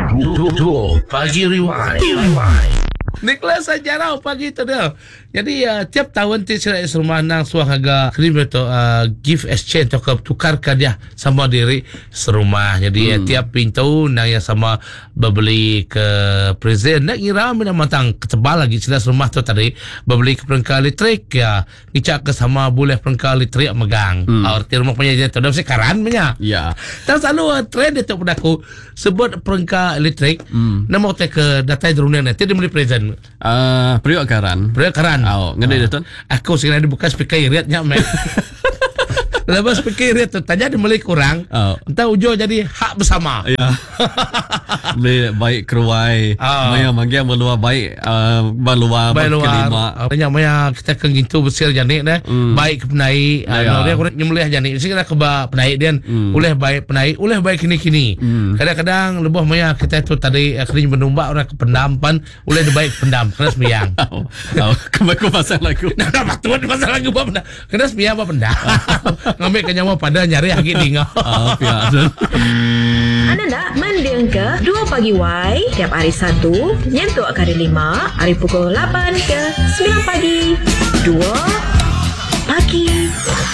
Pagi Rewind. Nicholas sejarah pagi tu dia. Jadi tiap tahun tiap rumah nang suah harga krim atau gift exchange atau tukarkan dia sama diri serumah. Jadi tiap pintu nang yang sama berbeli ke present nak kira mina matang ketebal lagi jelas rumah tu tadi berbeli ke perangkat elektrik ya ngicak ke sama boleh perangkat elektrik megang. Arti rumah punya tu dah sekaran punya. Ya. Dan selalu trend itu pada aku sebut perangkat elektrik nama kita ke data drone nanti dia beli present. Periuk karan. Oh, ngene dia tu. Aku sekarang dibuka speaker iritnya mek. Lepas speaker irit tu tanya dia mulai kurang. Entah ujung jadi hak bersama. Ya. Boleh baik keruai. Maya manggil meluar baik baluar kelima. Tanya maya kita ke gitu besar janik dah. Baik ke penai. Dia kurang nyembelih janik. Sekarang ke penai dia boleh baik penai, boleh baik kini-kini. Kadang-kadang lebih maya kita tu tadi akhirnya menumbak orang ke pendampan, boleh baik pendam kena sembiang. Kebaku pasang lagu. Nah, betul pasang lagu apa pendam. Kena sembiang apa pendam. Ngambil kenyawa pada nyari haki tinggal. Anda nak mendengar ke 2 Pagi Y tiap hari Sabtu nyentuh hari 5 hari pukul 8 ke 9 pagi 2 Pagi